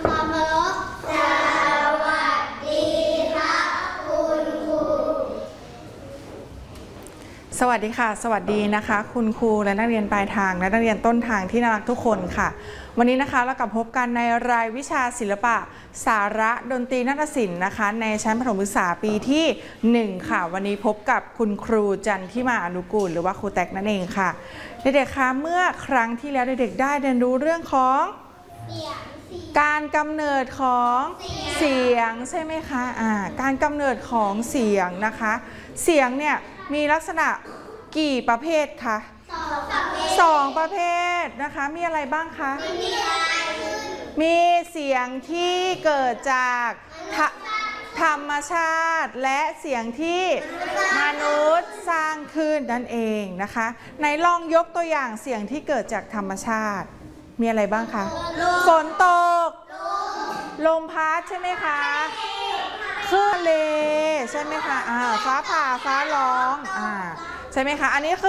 ความเคารพสวัสดีครับคุณครูสวัสดีค่ะสวัสดีนะคะคุณครูและนักเรียนปลายทางและนักเรียนต้นทางที่น่ารักทุกคนค่ะวันนี้นะคะเรากลับพบกันในรายวิชาศิลปะสาระดนตรีนาฏศิลป์นะคะในชั้นประถมศึกษาปีที่1ค่ะวันนี้พบกับคุณครูจันทิมาอนุกูลหรือว่าครูแตกนั่นเองค่ะเด็กๆคะเมื่อครั้งที่แล้วเด็กๆได้เรียนรู้เรื่องของการกำเนิดของเสียงใช่ไหมคะการกำเนิดของเสียงนะคะเสียงเนี่ยมีลักษณะกี่ประเภทคะ2 ประเภทนะคะมีอะไรบ้างคะมีเสียงที่เกิดจากธรรมชาติและเสียงที่มนุษย์สร้างขึ้นนั่นเองนะคะไหนลองยกตัวอย่างเสียงที่เกิดจากธรรมชาติมีอะไรบ้างคะฝนตกลมพัดใช่ไหมคะคลื่นทะเลใช่ไหมคะฟ้าผ่าฟ้าร้องใช่ไหมคะอันนี้คือ